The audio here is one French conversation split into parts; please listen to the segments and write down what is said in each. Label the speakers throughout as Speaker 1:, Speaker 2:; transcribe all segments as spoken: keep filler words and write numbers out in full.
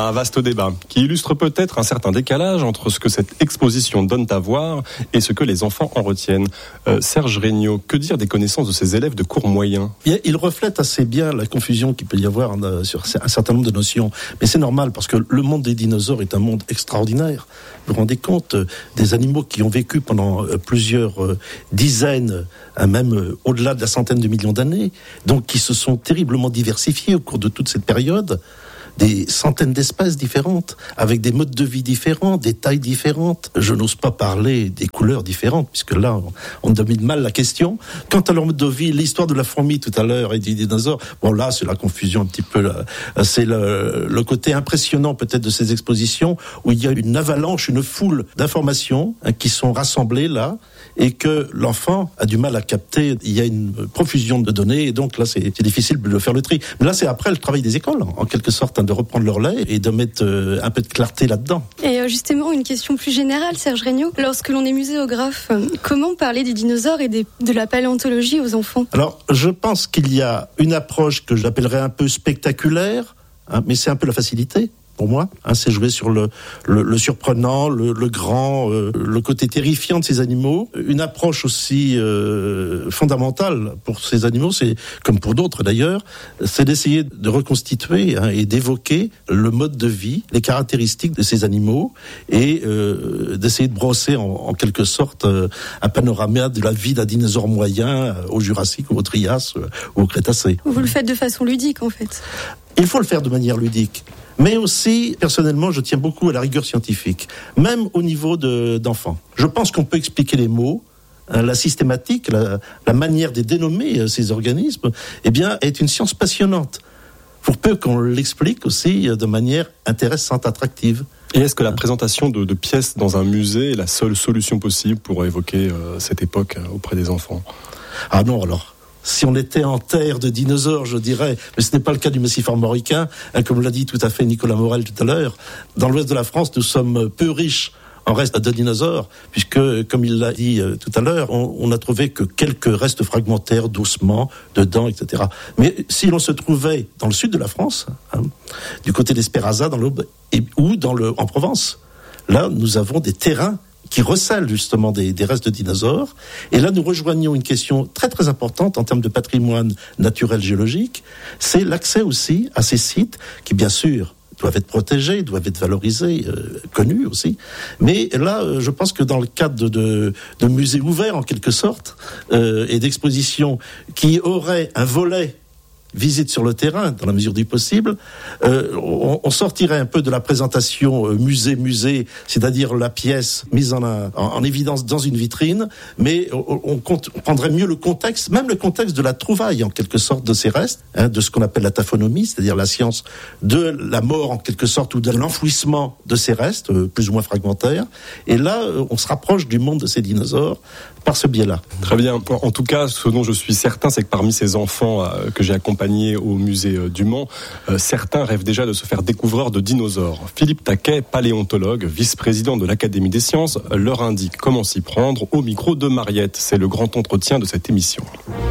Speaker 1: Un vaste débat qui illustre peut-être un certain décalage entre ce que cette exposition donne à voir et ce que les enfants en retiennent. Euh, Serge Regnault, que dire des connaissances de ces élèves de cours moyens ?
Speaker 2: Il reflète assez bien la confusion qu'il peut y avoir sur un certain nombre de notions. Mais c'est normal parce que le monde des dinosaures est un monde extraordinaire. Vous vous rendez compte des animaux qui ont vécu pendant plusieurs dizaines, même au-delà de la centaine de millions d'années, donc qui se sont terriblement diversifiés au cours de toute cette période. Des centaines d'espèces différentes, avec des modes de vie différents, des tailles différentes. Je n'ose pas parler des couleurs différentes, puisque là, on, on domine mal la question. Quant à leur mode de vie, l'histoire de la fourmi tout à l'heure et des dinosaures, bon là, c'est la confusion un petit peu, là. C'est le, le côté impressionnant peut-être de ces expositions, où il y a une avalanche, une foule d'informations hein, qui sont rassemblées là, et que l'enfant a du mal à capter. Il y a une profusion de données, et donc là, c'est, c'est difficile de faire le tri. Mais là, c'est après le travail des écoles, en quelque sorte, de reprendre leur lait et de mettre euh, un peu de clarté là-dedans.
Speaker 3: Et euh, justement, une question plus générale, Serge Regnault. Lorsque l'on est muséographe, euh, comment parler des dinosaures et des, de la paléontologie aux enfants ?
Speaker 2: Alors, je pense qu'il y a une approche que j'appellerais un peu spectaculaire, hein, mais c'est un peu la facilité. Pour moi, hein, c'est jouer sur le, le, le surprenant, le, le grand, euh, le côté terrifiant de ces animaux. Une approche aussi euh, fondamentale pour ces animaux, c'est comme pour d'autres d'ailleurs, c'est d'essayer de reconstituer hein, et d'évoquer le mode de vie, les caractéristiques de ces animaux, et euh, d'essayer de brosser en, en quelque sorte euh, un panorama de la vie d'un dinosaure moyen euh, au Jurassique ou au Trias euh, ou au Crétacé.
Speaker 3: Vous le faites de façon ludique en fait.
Speaker 2: Il faut le faire de manière ludique. Mais aussi, personnellement, je tiens beaucoup à la rigueur scientifique, même au niveau de, d'enfants. Je pense qu'on peut expliquer les mots, hein, la systématique, la, la manière de dénommer euh, ces organismes, eh bien, est une science passionnante. Pour peu qu'on l'explique aussi euh, de manière intéressante, attractive.
Speaker 1: Et est-ce que la présentation de, de pièces dans un musée est la seule solution possible pour évoquer euh, cette époque euh, auprès des enfants ?
Speaker 2: Ah non, alors. Si on était en terre de dinosaures, je dirais, mais ce n'est pas le cas du massif armoricain, hein, comme l'a dit tout à fait Nicolas Morel tout à l'heure. Dans l'ouest de la France, nous sommes peu riches en restes de dinosaures, puisque, comme il l'a dit euh, tout à l'heure, on, on a trouvé que quelques restes fragmentaires d'ossements, de dents, et cetera. Mais si l'on se trouvait dans le sud de la France, hein, du côté d'Espéraza, dans l'Aube, et, ou dans le, en Provence, là, nous avons des terrains qui recèlent justement des, des restes de dinosaures. Et là, nous rejoignons une question très très importante en termes de patrimoine naturel géologique, c'est l'accès aussi à ces sites qui, bien sûr, doivent être protégés, doivent être valorisés, euh, connus aussi. Mais là, euh, je pense que dans le cadre de, de, de musées ouverts, en quelque sorte, euh, et d'expositions qui auraient un volet visite sur le terrain, dans la mesure du possible, euh, on, on sortirait un peu de la présentation euh, musée-musée, c'est-à-dire la pièce mise en, en, en évidence dans une vitrine, mais on, on, compte, on prendrait mieux le contexte, même le contexte de la trouvaille, en quelque sorte, de ces restes, hein, de ce qu'on appelle la taphonomie, c'est-à-dire la science de la mort, en quelque sorte, ou de l'enfouissement de ces restes, euh, plus ou moins fragmentaires. Et là, euh, on se rapproche du monde de ces dinosaures par ce biais-là.
Speaker 1: Très bien. En tout cas, ce dont je suis certain, c'est que parmi ces enfants euh, que j'ai accompagnés au musée euh, du Mans, euh, certains rêvent déjà de se faire découvreur de dinosaures. Philippe Taquet, paléontologue, vice-président de l'Académie des sciences, leur indique comment s'y prendre au micro de Mariette. C'est le grand entretien de cette émission.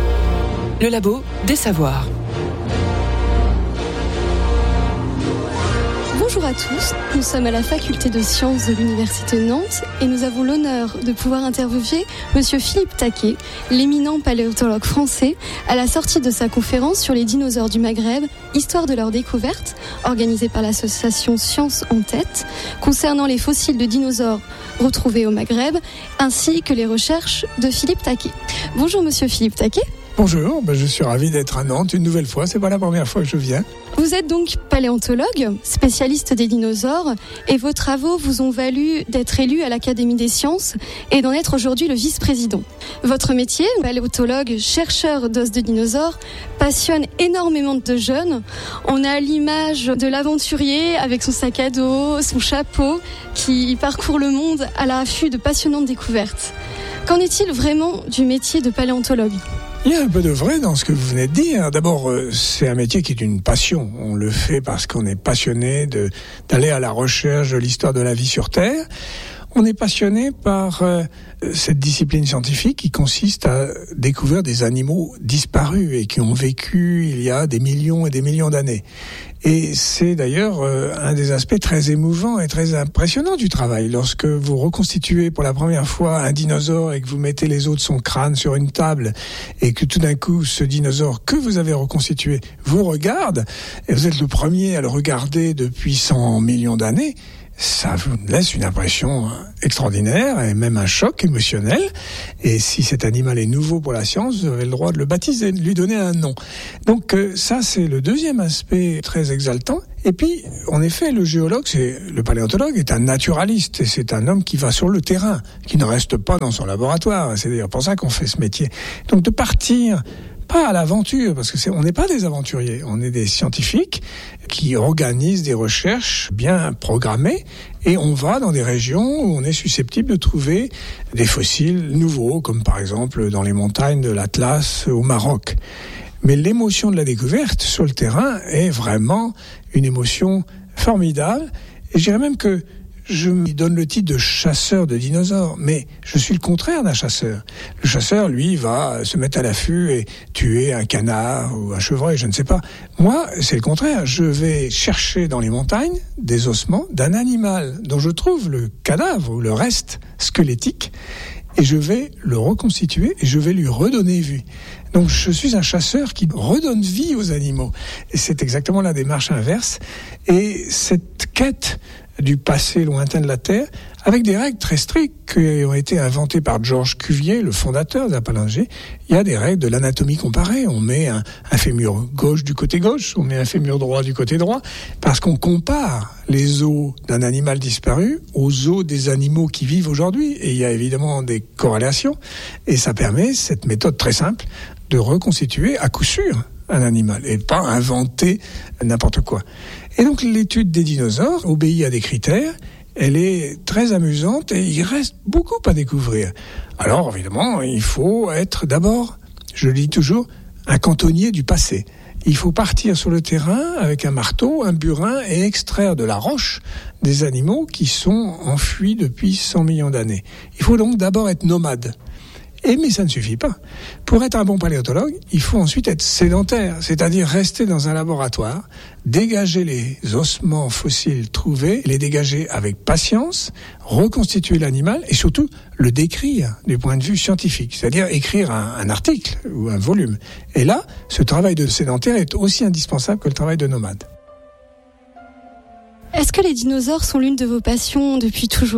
Speaker 4: Le labo des savoirs.
Speaker 3: Bonjour à tous, nous sommes à la faculté de sciences de l'université de Nantes et nous avons l'honneur de pouvoir interviewer monsieur Philippe Taquet, l'éminent paléontologue français, à la sortie de sa conférence sur les dinosaures du Maghreb, histoire de leur découverte, organisée par l'association Sciences en Tête, concernant les fossiles de dinosaures retrouvés au Maghreb, ainsi que les recherches de Philippe Taquet. Bonjour monsieur Philippe Taquet.
Speaker 5: Bonjour, ben je suis ravi d'être à Nantes une nouvelle fois, c'est pas la première fois que je viens.
Speaker 3: Vous êtes donc paléontologue, spécialiste des dinosaures, et vos travaux vous ont valu d'être élu à l'Académie des sciences et d'en être aujourd'hui le vice-président. Votre métier, paléontologue, chercheur d'os de dinosaures, passionne énormément de jeunes. On a l'image de l'aventurier avec son sac à dos, son chapeau, qui parcourt le monde à l'affût de passionnantes découvertes. Qu'en est-il vraiment du métier de paléontologue ?
Speaker 5: Il y a un peu de vrai dans ce que vous venez de dire. D'abord, c'est un métier qui est une passion. On le fait parce qu'on est passionné de, d'aller à la recherche de l'histoire de la vie sur Terre. On est passionné par euh, cette discipline scientifique qui consiste à découvrir des animaux disparus et qui ont vécu il y a des millions et des millions d'années. Et c'est d'ailleurs euh, un des aspects très émouvants et très impressionnants du travail. Lorsque vous reconstituez pour la première fois un dinosaure et que vous mettez les os de son crâne sur une table et que tout d'un coup ce dinosaure que vous avez reconstitué vous regarde, et vous êtes le premier à le regarder depuis cent millions d'années, ça vous laisse une impression extraordinaire et même un choc émotionnel. Et si cet animal est nouveau pour la science, vous avez le droit de le baptiser, de lui donner un nom. Donc ça, c'est le deuxième aspect très exaltant. Et puis, en effet, le géologue, c'est, le paléontologue est un naturaliste et c'est un homme qui va sur le terrain, qui ne reste pas dans son laboratoire. C'est d'ailleurs pour ça qu'on fait ce métier. Donc de partir pas à l'aventure, parce que c'est, on n'est pas des aventuriers, on est des scientifiques qui organisent des recherches bien programmées et on va dans des régions où on est susceptible de trouver des fossiles nouveaux, comme par exemple dans les montagnes de l'Atlas au Maroc. Mais l'émotion de la découverte sur le terrain est vraiment une émotion formidable et je dirais même que je me donne le titre de chasseur de dinosaures, mais je suis le contraire d'un chasseur. Le chasseur, lui, va se mettre à l'affût et tuer un canard ou un chevreuil, je ne sais pas. Moi, c'est le contraire. Je vais chercher dans les montagnes des ossements d'un animal dont je trouve le cadavre ou le reste squelettique et je vais le reconstituer et je vais lui redonner vie. Donc je suis un chasseur qui redonne vie aux animaux. Et c'est exactement la démarche inverse. Et cette quête du passé lointain de la Terre, avec des règles très strictes qui ont été inventées par Georges Cuvier, le fondateur de la palyndrologie. Il y a des règles de l'anatomie comparée. On met un, un fémur gauche du côté gauche, on met un fémur droit du côté droit, parce qu'on compare les os d'un animal disparu aux os des animaux qui vivent aujourd'hui. Et il y a évidemment des corrélations. Et ça permet, cette méthode très simple, de reconstituer à coup sûr un animal et pas inventer n'importe quoi. Et donc l'étude des dinosaures obéit à des critères, elle est très amusante et il reste beaucoup à découvrir. Alors évidemment, il faut être d'abord, je le dis toujours, un cantonnier du passé. Il faut partir sur le terrain avec un marteau, un burin et extraire de la roche des animaux qui sont enfuis depuis cent millions d'années. Il faut donc d'abord être nomade. Et mais ça ne suffit pas. Pour être un bon paléontologue, il faut ensuite être sédentaire, c'est-à-dire rester dans un laboratoire, dégager les ossements fossiles trouvés, les dégager avec patience, reconstituer l'animal et surtout le décrire du point de vue scientifique, c'est-à-dire écrire un, un article ou un volume. Et là, ce travail de sédentaire est aussi indispensable que le travail de nomade.
Speaker 3: Est-ce que les dinosaures sont l'une de vos passions depuis toujours ?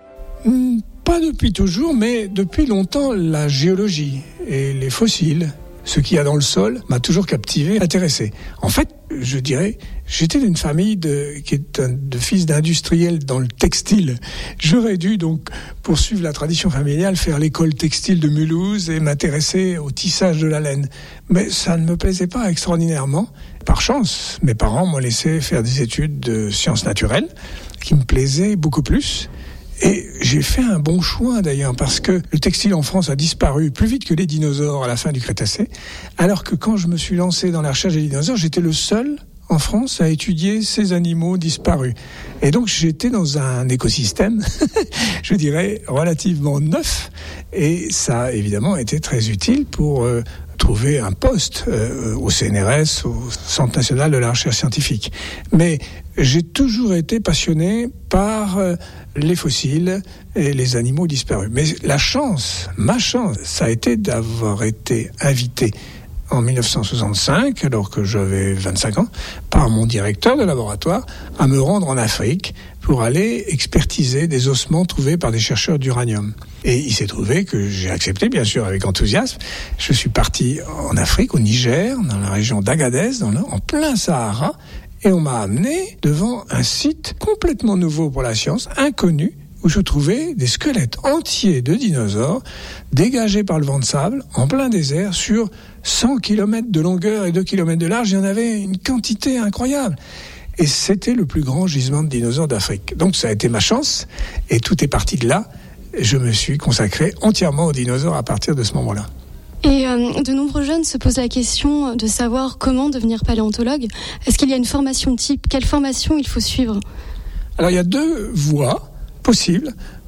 Speaker 5: Hmm. Pas depuis toujours, mais depuis longtemps, la géologie et les fossiles, ce qu'il y a dans le sol, m'a toujours captivé, intéressé. En fait, je dirais, j'étais d'une famille de, qui est un, de fils d'industriels dans le textile. J'aurais dû donc poursuivre la tradition familiale, faire l'école textile de Mulhouse et m'intéresser au tissage de la laine. Mais ça ne me plaisait pas extraordinairement. Par chance, mes parents m'ont laissé faire des études de sciences naturelles qui me plaisaient beaucoup plus. Et j'ai fait un bon choix d'ailleurs, parce que le textile en France a disparu plus vite que les dinosaures à la fin du Crétacé, alors que quand je me suis lancé dans la recherche des dinosaures, j'étais le seul en France à étudier ces animaux disparus. Et donc j'étais dans un écosystème, je dirais, relativement neuf, et ça a évidemment été très utile pour euh, trouver un poste euh, au C N R S, au Centre national de la recherche scientifique. Mais j'ai toujours été passionné par euh, les fossiles et les animaux disparus. Mais la chance, ma chance, ça a été d'avoir été invité en dix-neuf cent soixante-cinq, alors que j'avais vingt-cinq ans, par mon directeur de laboratoire, à me rendre en Afrique pour aller expertiser des ossements trouvés par des chercheurs d'uranium. Et il s'est trouvé que j'ai accepté, bien sûr, avec enthousiasme. Je suis parti en Afrique, au Niger, dans la région d'Agadez, dans le, en plein Sahara, et on m'a amené devant un site complètement nouveau pour la science, inconnu, où je trouvais des squelettes entiers de dinosaures dégagés par le vent de sable en plein désert sur cent kilomètres de longueur et deux kilomètres de large. Il y en avait une quantité incroyable. Et c'était le plus grand gisement de dinosaures d'Afrique. Donc ça a été ma chance et tout est parti de là. Je me suis consacré entièrement aux dinosaures à partir de ce moment-là.
Speaker 3: Et euh, de nombreux jeunes se posent la question de savoir comment devenir paléontologue. Est-ce qu'il y a une formation type ? Quelle formation il faut suivre ?
Speaker 5: Alors il y a deux voies possibles.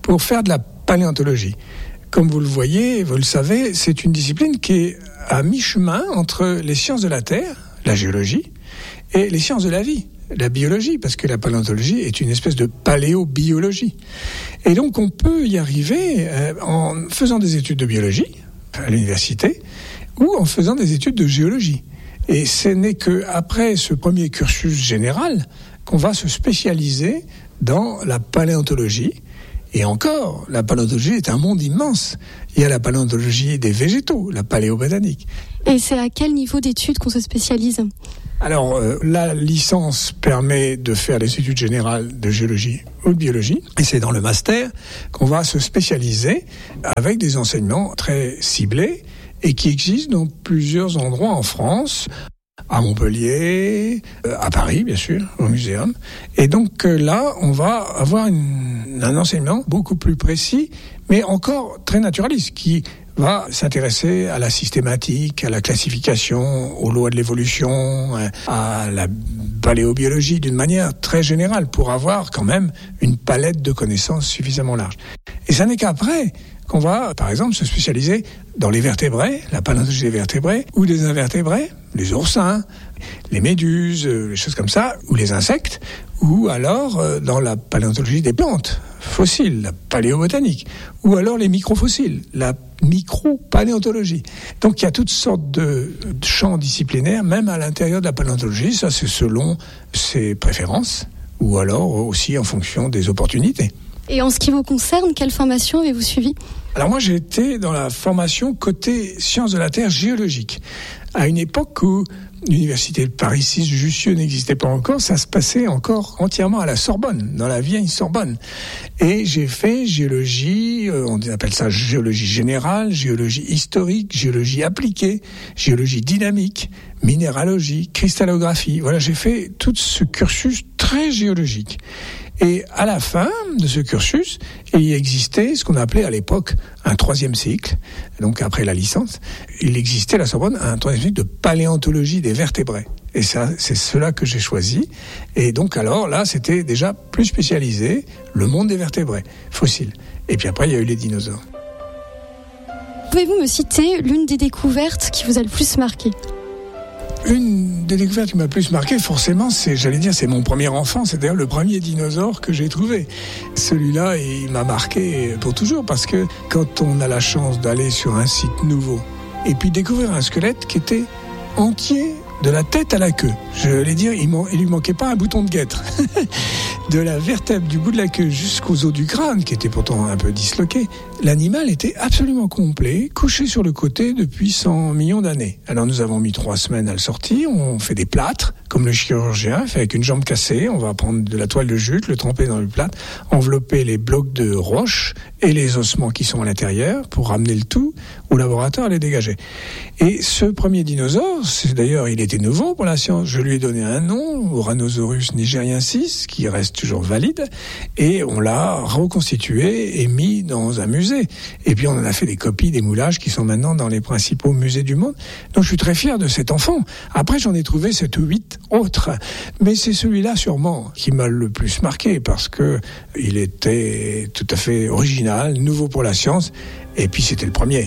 Speaker 5: pour faire de la paléontologie. Comme vous le voyez, vous le savez, c'est une discipline qui est à mi-chemin entre les sciences de la Terre, la géologie, et les sciences de la vie, la biologie, parce que la paléontologie est une espèce de paléobiologie. Et donc on peut y arriver euh, en faisant des études de biologie à l'université ou en faisant des études de géologie. Et ce n'est qu'après ce premier cursus général qu'on va se spécialiser dans la paléontologie. Et encore, la paléontologie est un monde immense. Il y a la paléontologie des végétaux, la paléobotanique.
Speaker 3: Et c'est à quel niveau d'études qu'on se spécialise ?
Speaker 5: Alors, euh, la licence permet de faire les études générales de géologie ou de biologie. Et c'est dans le master qu'on va se spécialiser avec des enseignements très ciblés et qui existent dans plusieurs endroits en France. À Montpellier, à Paris, bien sûr, au Muséum. Et donc là, on va avoir une, un enseignement beaucoup plus précis, mais encore très naturaliste, qui va s'intéresser à la systématique, à la classification, aux lois de l'évolution, à la paléobiologie d'une manière très générale, pour avoir quand même une palette de connaissances suffisamment large. Et ça n'est qu'après qu'on va, par exemple, se spécialiser dans les vertébrés, la paléontologie des vertébrés, ou des invertébrés, les oursins, les méduses, les choses comme ça, ou les insectes, ou alors euh, dans la paléontologie des plantes fossiles, la paléobotanique, ou alors les microfossiles, la micropaléontologie. Donc il y a toutes sortes de, de champs disciplinaires, même à l'intérieur de la paléontologie, ça c'est selon ses préférences, ou alors aussi en fonction des opportunités.
Speaker 3: Et en ce qui vous concerne, quelle formation avez-vous suivi ?
Speaker 5: Alors moi j'ai été dans la formation côté sciences de la Terre géologique, à une époque où l'université de Paris six Jussieu n'existait pas encore, ça se passait encore entièrement à la Sorbonne, dans la vieille Sorbonne. Et j'ai fait géologie, euh, on appelle ça géologie générale, géologie historique, géologie appliquée, géologie dynamique, minéralogie, cristallographie. Voilà, j'ai fait tout ce cursus très géologique. Et à la fin de ce cursus, il existait ce qu'on appelait à l'époque un troisième cycle. Donc après la licence, il existait à la Sorbonne un troisième cycle de paléontologie des vertébrés. Et ça, c'est cela que j'ai choisi. Et donc alors là, c'était déjà plus spécialisé, le monde des vertébrés fossiles. Et puis après, il y a eu les dinosaures.
Speaker 3: Pouvez-vous me citer l'une des découvertes qui vous a le plus marqué ?
Speaker 5: Une des découvertes qui m'a le plus marqué, forcément, c'est, j'allais dire, c'est mon premier enfant. C'est d'ailleurs le premier dinosaure que j'ai trouvé. Celui-là, il m'a marqué pour toujours, parce que quand on a la chance d'aller sur un site nouveau et puis découvrir un squelette qui était entier de la tête à la queue. Je vais dire, il, il lui manquait pas un bouton de guêtre. De la vertèbre du bout de la queue jusqu'aux os du crâne, qui était pourtant un peu disloqué, l'animal était absolument complet, couché sur le côté depuis cent millions d'années. Alors nous avons mis trois semaines à le sortir, on fait des plâtres, comme le chirurgien fait avec une jambe cassée, on va prendre de la toile de jute, le tremper dans le plâtre, envelopper les blocs de roche et les ossements qui sont à l'intérieur pour ramener le tout au laboratoire et les dégager. Et ce premier dinosaure, c'est d'ailleurs, il était nouveau pour la science, je lui ai donné un nom, Ouranosaurus nigeriensis, qui reste toujours valide, et on l'a reconstitué et mis dans un musée. Et puis on en a fait des copies, des moulages qui sont maintenant dans les principaux musées du monde. Donc je suis très fier de cet enfant. Après j'en ai trouvé sept ou huit autres, mais c'est celui-là sûrement qui m'a le plus marqué, parce que il était tout à fait original, nouveau pour la science, et puis c'était le premier.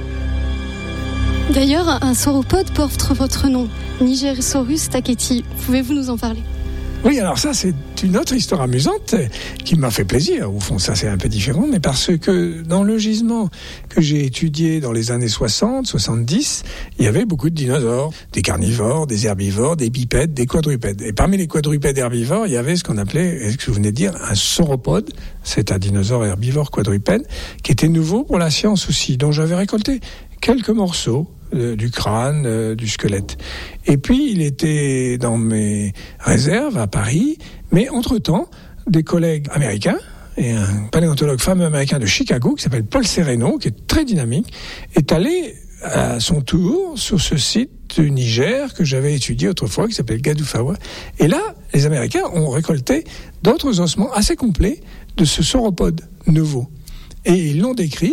Speaker 3: D'ailleurs, un sauropode porte votre nom, Nigersaurus taketi. Pouvez-vous nous en parler ?
Speaker 5: Oui, alors ça, c'est une autre histoire amusante qui m'a fait plaisir. Au fond, ça, c'est un peu différent, mais parce que dans le gisement que j'ai étudié dans les années soixante, soixante-dix, il y avait beaucoup de dinosaures, des carnivores, des herbivores, des bipèdes, des quadrupèdes. Et parmi les quadrupèdes herbivores, il y avait ce qu'on appelait, ce que vous venez de dire, un sauropode. C'est un dinosaure herbivore quadrupède qui était nouveau pour la science aussi, dont j'avais récolté quelques morceaux euh, du crâne, euh, du squelette. Et puis, il était dans mes réserves à Paris, mais entre-temps, des collègues américains et un paléontologue fameux américain de Chicago qui s'appelle Paul Sereno, qui est très dynamique, est allé à son tour sur ce site du Niger que j'avais étudié autrefois, qui s'appelle Gadoufawa. Et là, les Américains ont récolté d'autres ossements assez complets de ce sauropode nouveau. Et ils l'ont décrit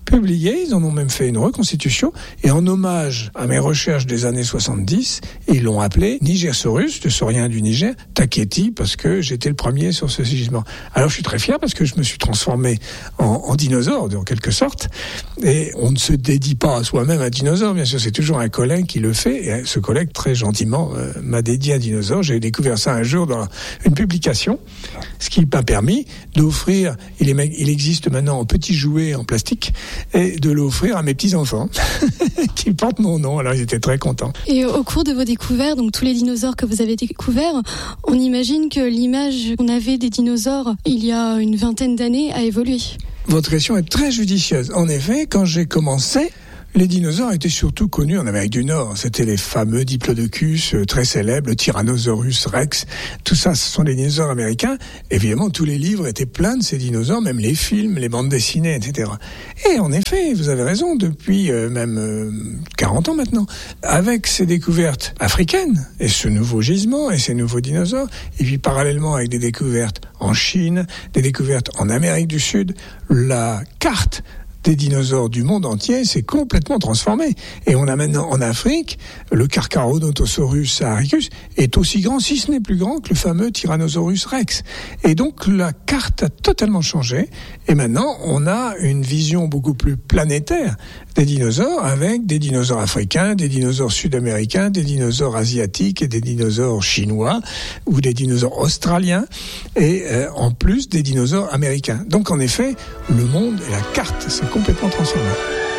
Speaker 5: publié, ils en ont même fait une reconstitution, et en hommage à mes recherches des années soixante-dix, ils l'ont appelé Nigersaurus, le saurien du Niger, Taketi, parce que j'étais le premier sur ce gisement. Alors je suis très fier parce que je me suis transformé en, en dinosaure, en quelque sorte, et on ne se dédie pas à soi-même un dinosaure, bien sûr, c'est toujours un collègue qui le fait, et ce collègue, très gentiment, euh, m'a dédié un dinosaure. J'ai découvert ça un jour dans une publication, ce qui m'a permis d'offrir, il, est, il existe maintenant en petits jouets en plastique, et de l'offrir à mes petits-enfants, qui portent mon nom, alors ils étaient très contents.
Speaker 3: Et au cours de vos découvertes, donc tous les dinosaures que vous avez découverts, on imagine que l'image qu'on avait des dinosaures il y a une vingtaine d'années a évolué.
Speaker 5: Votre question est très judicieuse. En effet, quand j'ai commencé, les dinosaures étaient surtout connus en Amérique du Nord. C'était les fameux Diplodocus, euh, très célèbres, le Tyrannosaurus Rex. Tout ça, ce sont des dinosaures américains. Évidemment, tous les livres étaient pleins de ces dinosaures, même les films, les bandes dessinées, et cetera. Et en effet, vous avez raison, depuis euh, même euh, quarante ans maintenant, avec ces découvertes africaines, et ce nouveau gisement, et ces nouveaux dinosaures, et puis parallèlement avec des découvertes en Chine, des découvertes en Amérique du Sud, la carte des dinosaures du monde entier s'est complètement transformé. Et on a maintenant en Afrique, le Carcharodontosaurus saharicus est aussi grand, si ce n'est plus grand, que le fameux Tyrannosaurus Rex. Et donc la carte a totalement changé. Et maintenant, on a une vision beaucoup plus planétaire des dinosaures, avec des dinosaures africains, des dinosaures sud-américains, des dinosaures asiatiques et des dinosaures chinois, ou des dinosaures australiens, et euh, en plus des dinosaures américains. Donc en effet, le monde et la carte s'est complètement transformée.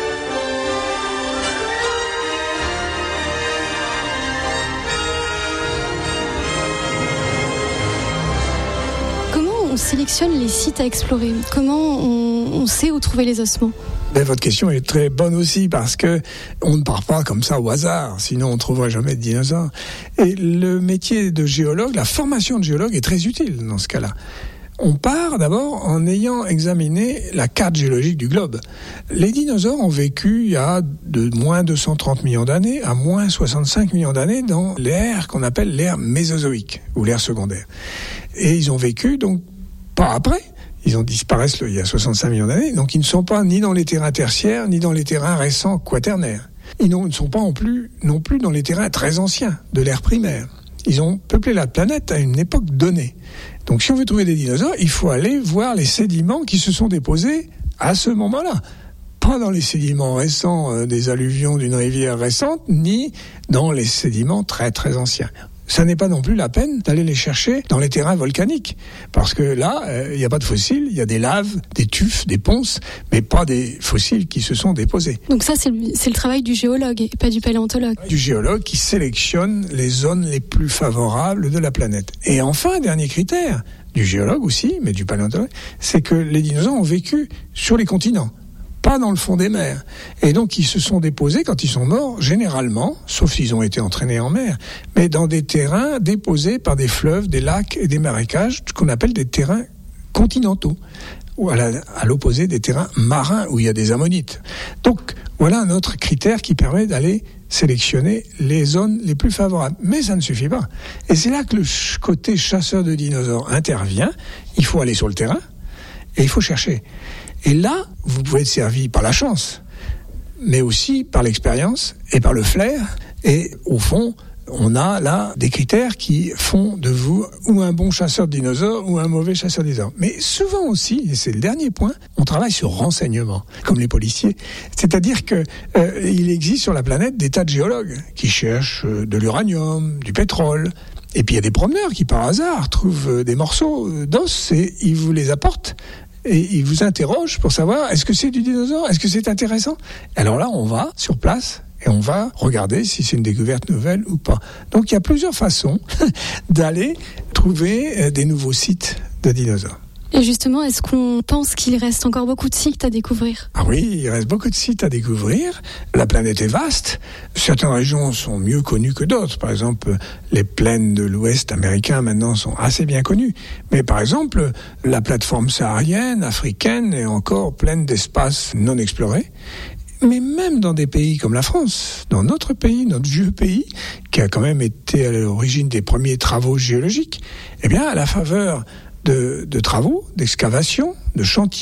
Speaker 3: Comment on sélectionne les sites à explorer ? Comment on, on sait où trouver les ossements ?
Speaker 5: Ben, votre question est très bonne aussi, parce que on ne part pas comme ça au hasard, sinon on ne trouverait jamais de dinosaures. Et le métier de géologue, la formation de géologue est très utile dans ce cas-là. On part d'abord en ayant examiné la carte géologique du globe. Les dinosaures ont vécu il y a de moins deux cent trente millions d'années à moins soixante-cinq millions d'années dans l'ère qu'on appelle l'ère mésozoïque, ou l'ère secondaire. Et ils ont vécu donc pas après. Ils ont disparu il y a soixante-cinq millions d'années, donc ils ne sont pas ni dans les terrains tertiaires, ni dans les terrains récents quaternaires. Ils ne sont pas non plus, non plus dans les terrains très anciens, de l'ère primaire. Ils ont peuplé la planète à une époque donnée. Donc si on veut trouver des dinosaures, il faut aller voir les sédiments qui se sont déposés à ce moment-là. Pas dans les sédiments récents euh, des alluvions d'une rivière récente, ni dans les sédiments très très anciens. Ça n'est pas non plus la peine d'aller les chercher dans les terrains volcaniques. Parce que là, il euh, n'y a pas de fossiles, il y a des laves, des tufs, des ponces, mais pas des fossiles qui se sont déposés.
Speaker 3: Donc ça, c'est le, c'est le travail du géologue et pas du paléontologue.
Speaker 5: Du géologue qui sélectionne les zones les plus favorables de la planète. Et enfin, dernier critère, du géologue aussi, mais du paléontologue, c'est que les dinosaures ont vécu sur les continents, pas dans le fond des mers. Et donc, ils se sont déposés, quand ils sont morts, généralement, sauf s'ils ont été entraînés en mer, mais dans des terrains déposés par des fleuves, des lacs et des marécages, ce qu'on appelle des terrains continentaux, ou à, la, à l'opposé des terrains marins, où il y a des ammonites. Donc, voilà un autre critère qui permet d'aller sélectionner les zones les plus favorables. Mais ça ne suffit pas. Et c'est là que le côté chasseur de dinosaures intervient. Il faut aller sur le terrain, et il faut chercher. Et là, vous pouvez être servi par la chance, mais aussi par l'expérience et par le flair. Et au fond, on a là des critères qui font de vous ou un bon chasseur de dinosaures ou un mauvais chasseur de dinosaures. Mais souvent aussi, et c'est le dernier point, on travaille sur renseignement, comme les policiers. C'est-à-dire que euh, il existe sur la planète des tas de géologues qui cherchent euh, de l'uranium, du pétrole. Et puis il y a des promeneurs qui, par hasard, trouvent des morceaux d'os et ils vous les apportent. Et ils vous interrogent pour savoir, est-ce que c'est du dinosaure ? Est-ce que c'est intéressant ? Alors là, on va sur place et on va regarder si c'est une découverte nouvelle ou pas. Donc il y a plusieurs façons d'aller trouver des nouveaux sites de dinosaures.
Speaker 3: Et justement, est-ce qu'on pense qu'il reste encore beaucoup de sites à découvrir ?
Speaker 5: Ah oui, il reste beaucoup de sites à découvrir. La planète est vaste. Certaines régions sont mieux connues que d'autres. Par exemple, les plaines de l'Ouest américain maintenant sont assez bien connues. Mais par exemple, la plateforme saharienne, africaine, est encore pleine d'espaces non explorés. Mais même dans des pays comme la France, dans notre pays, notre vieux pays, qui a quand même été à l'origine des premiers travaux géologiques, eh bien, à la faveur De, de travaux, d'excavation, de chantiers,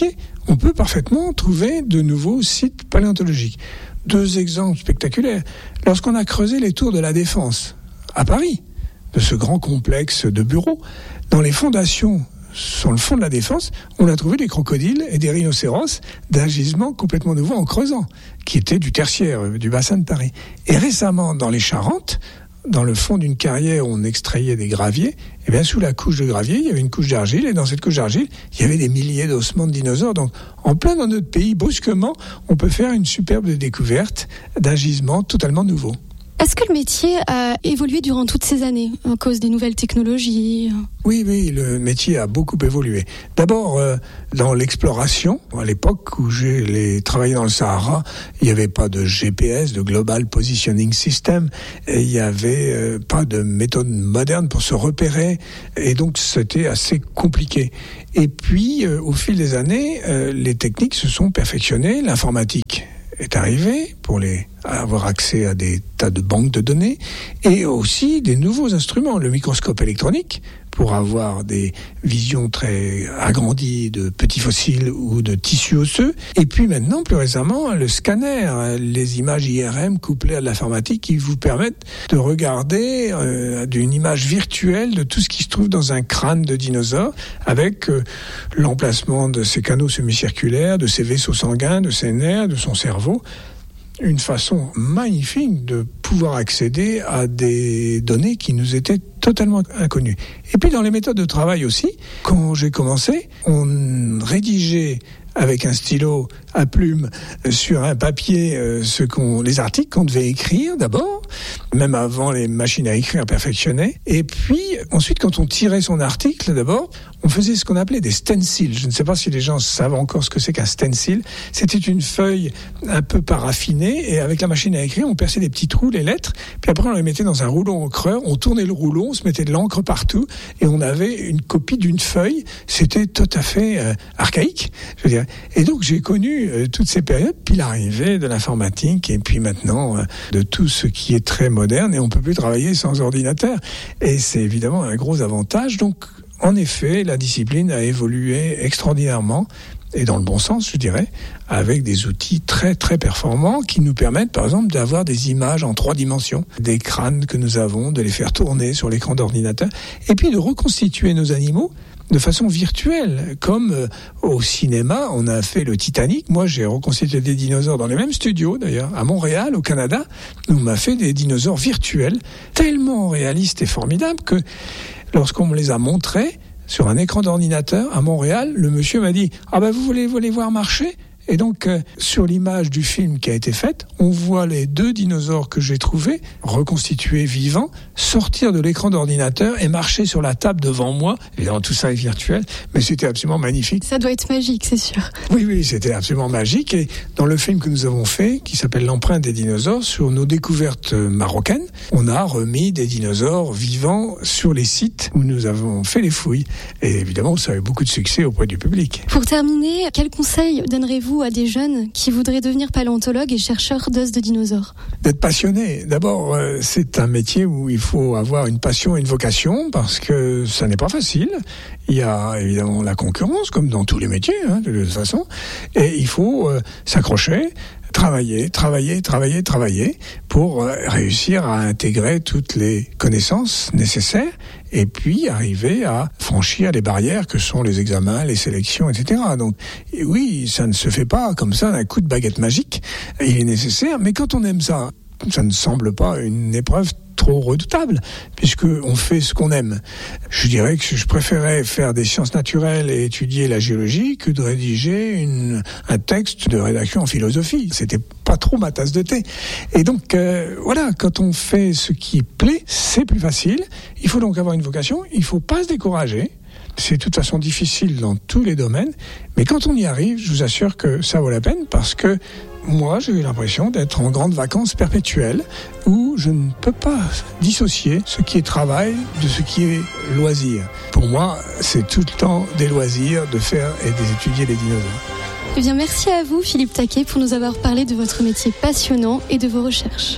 Speaker 5: on peut parfaitement trouver de nouveaux sites paléontologiques. Deux exemples spectaculaires. Lorsqu'on a creusé les tours de la Défense, à Paris, de ce grand complexe de bureaux, dans les fondations, sur le fond de la Défense, on a trouvé des crocodiles et des rhinocéros d'un gisement complètement nouveau en creusant, qui était du tertiaire, du bassin de Paris. Et récemment, dans les Charentes, dans le fond d'une carrière où on extrayait des graviers, et bien sous la couche de gravier, il y avait une couche d'argile, et dans cette couche d'argile, il y avait des milliers d'ossements de dinosaures. Donc, en plein dans notre pays, brusquement, on peut faire une superbe découverte d'un gisement totalement nouveau.
Speaker 3: Est-ce que le métier a évolué durant toutes ces années, à cause des nouvelles technologies ?
Speaker 5: Oui, oui, le métier a beaucoup évolué. D'abord, euh, dans l'exploration, à l'époque où j'ai les, travaillé dans le Sahara, il n'y avait pas de G P S, de Global Positioning System, et il n'y avait euh, pas de méthode moderne pour se repérer, et donc c'était assez compliqué. Et puis, euh, au fil des années, euh, les techniques se sont perfectionnées, l'informatique est arrivée pour les avoir accès à des tas de banques de données, et aussi des nouveaux instruments, le microscope électronique, pour avoir des visions très agrandies de petits fossiles ou de tissus osseux. Et puis maintenant, plus récemment, le scanner, les images I R M couplées à de l'informatique qui vous permettent de regarder euh, d'une image virtuelle de tout ce qui se trouve dans un crâne de dinosaure, avec euh, l'emplacement de ses canaux semi-circulaires, de ses vaisseaux sanguins, de ses nerfs, de son cerveau. Une façon magnifique de pouvoir accéder à des données qui nous étaient totalement inconnues. Et puis dans les méthodes de travail aussi, quand j'ai commencé, on rédigeait avec un stylo à plume sur un papier euh, ce qu'on, les articles qu'on devait écrire d'abord, même avant les machines à écrire perfectionnées. Et puis ensuite, quand on tirait son article d'abord, on faisait ce qu'on appelait des stencils. Je ne sais pas si les gens savent encore ce que c'est qu'un stencil. C'était une feuille un peu paraffinée, et avec la machine à écrire, on perçait des petits trous, les lettres, puis après on les mettait dans un rouleau encreur, on tournait le rouleau, on se mettait de l'encre partout, et on avait une copie d'une feuille. C'était tout à fait euh, archaïque, je veux dire. Et donc j'ai connu euh, toutes ces périodes, puis l'arrivée de l'informatique, et puis maintenant euh, de tout ce qui est très moderne, et on peut plus travailler sans ordinateur. Et c'est évidemment un gros avantage. Donc en effet, la discipline a évolué extraordinairement, et dans le bon sens, je dirais, avec des outils très très performants qui nous permettent, par exemple, d'avoir des images en trois dimensions, des crânes que nous avons, de les faire tourner sur l'écran d'ordinateur, et puis de reconstituer nos animaux de façon virtuelle, comme euh, au cinéma, on a fait le Titanic. Moi, j'ai reconstitué des dinosaures dans les mêmes studios, d'ailleurs, à Montréal, au Canada. On m'a fait des dinosaures virtuels, tellement réalistes et formidables que lorsqu'on me les a montrés sur un écran d'ordinateur à Montréal, le monsieur m'a dit « Ah ben, vous voulez, vous voulez voir marcher ?» Et donc, euh, sur l'image du film qui a été faite, on voit les deux dinosaures que j'ai trouvés, reconstitués vivants, sortir de l'écran d'ordinateur et marcher sur la table devant moi. Évidemment, tout ça est virtuel, mais c'était absolument magnifique.
Speaker 3: Ça doit être magique, c'est sûr.
Speaker 5: Oui, oui, c'était absolument magique. Et dans le film que nous avons fait, qui s'appelle L'empreinte des dinosaures, sur nos découvertes marocaines, on a remis des dinosaures vivants sur les sites où nous avons fait les fouilles. Et évidemment, ça a eu beaucoup de succès auprès du public.
Speaker 3: Pour terminer, quel conseil donnerez-vous à des jeunes qui voudraient devenir paléontologues et chercheurs d'os de dinosaures?
Speaker 5: D'être passionné. D'abord, euh, c'est un métier où il faut avoir une passion et une vocation, parce que ça n'est pas facile. Il y a évidemment la concurrence, comme dans tous les métiers, hein, de toute façon. Et il faut euh, s'accrocher, travailler, travailler, travailler, travailler pour euh, réussir à intégrer toutes les connaissances nécessaires, et puis arriver à franchir les barrières que sont les examens, les sélections, et cetera. Donc oui, ça ne se fait pas comme ça d'un coup de baguette magique. Il est nécessaire, mais quand on aime ça, ça ne semble pas une épreuve trop redoutable, puisque on fait ce qu'on aime. Je dirais que je préférais faire des sciences naturelles et étudier la géologie que de rédiger une, un texte de rédaction en philosophie. C'était pas trop ma tasse de thé. Et donc, euh, voilà, quand on fait ce qui plaît, c'est plus facile. Il faut donc avoir une vocation, il faut pas se décourager. C'est de toute façon difficile dans tous les domaines, mais quand on y arrive, je vous assure que ça vaut la peine, parce que moi, j'ai eu l'impression d'être en grande vacances perpétuelles, où je ne peux pas dissocier ce qui est travail de ce qui est loisir. Pour moi, c'est tout le temps des loisirs de faire et d'étudier les dinosaures.
Speaker 3: Eh bien, merci à vous, Philippe Taquet, pour nous avoir parlé de votre métier passionnant et de vos recherches.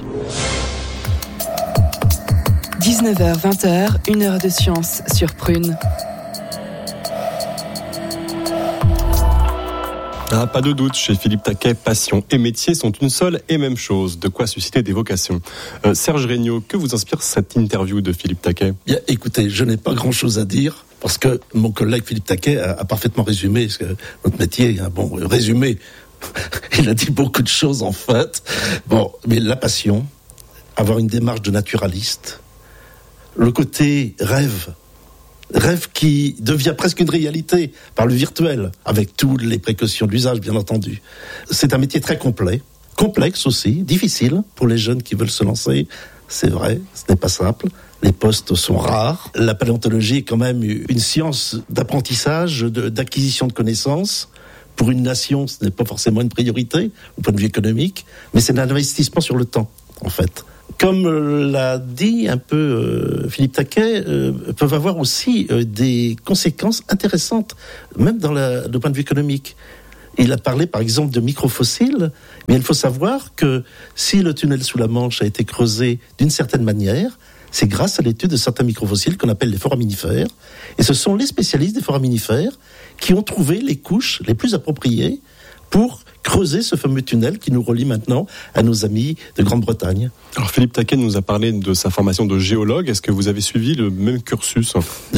Speaker 4: dix-neuf heures vingt, une heure de science sur Prune.
Speaker 1: Ah, pas de doute, chez Philippe Taquet, passion et métier sont une seule et même chose, de quoi susciter des vocations. Euh, Serge Regnault, que vous inspire cette interview de Philippe Taquet ?
Speaker 2: Bien, écoutez, je n'ai pas grand-chose à dire, parce que mon collègue Philippe Taquet a, a parfaitement résumé ce que notre métier, un bon résumé. Il a dit beaucoup de choses en fait. Bon, mais la passion, avoir une démarche de naturaliste, le côté rêve, rêve qui devient presque une réalité par le virtuel, avec toutes les précautions d'usage, bien entendu. C'est un métier très complet, complexe aussi, difficile pour les jeunes qui veulent se lancer. C'est vrai, ce n'est pas simple. Les postes sont rares. La paléontologie est quand même une science d'apprentissage, de, d'acquisition de connaissances. Pour une nation, ce n'est pas forcément une priorité, au point de vue économique, mais c'est un investissement sur le temps, en fait. Comme l'a dit un peu euh, Philippe Taquet, euh, peuvent avoir aussi euh, des conséquences intéressantes, même dans la, le point de vue économique. Il a parlé par exemple de microfossiles, mais il faut savoir que si le tunnel sous la Manche a été creusé d'une certaine manière, c'est grâce à l'étude de certains microfossiles qu'on appelle les foraminifères. Et ce sont les spécialistes des foraminifères qui ont trouvé les couches les plus appropriées pour creuser ce fameux tunnel qui nous relie maintenant à nos amis de Grande-Bretagne.
Speaker 1: Alors Philippe Taquet nous a parlé de sa formation de géologue. Est-ce que vous avez suivi le même cursus ?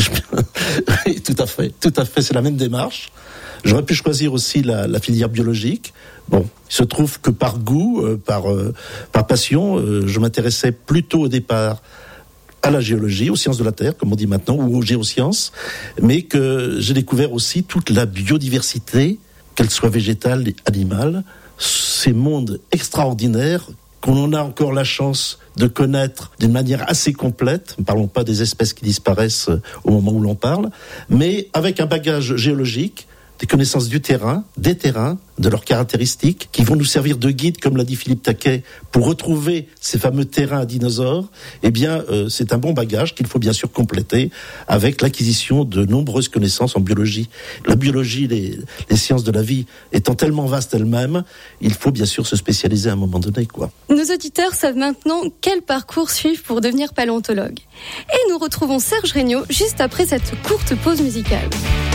Speaker 2: Oui, tout à fait, tout à fait, c'est la même démarche. J'aurais pu choisir aussi la, la filière biologique. Bon, il se trouve que par goût, euh, par, euh, par passion, euh, je m'intéressais plutôt au départ à la géologie, aux sciences de la Terre, comme on dit maintenant, ou aux géosciences, mais que j'ai découvert aussi toute la biodiversité, qu'elle soit végétale et animale, ces mondes extraordinaires qu'on en a encore la chance de connaître d'une manière assez complète. Ne parlons pas des espèces qui disparaissent au moment où l'on parle, mais avec un bagage géologique, des connaissances du terrain, des terrains, de leurs caractéristiques, qui vont nous servir de guide, comme l'a dit Philippe Taquet, pour retrouver ces fameux terrains à dinosaures. Eh bien, euh, c'est un bon bagage qu'il faut bien sûr compléter avec l'acquisition de nombreuses connaissances en biologie. La biologie, les, les sciences de la vie étant tellement vastes elles-mêmes, il faut bien sûr se spécialiser à un moment donné, quoi.
Speaker 3: Nos auditeurs savent maintenant quel parcours suivre pour devenir paléontologue. Et nous retrouvons Serge Regnault juste après cette courte pause musicale.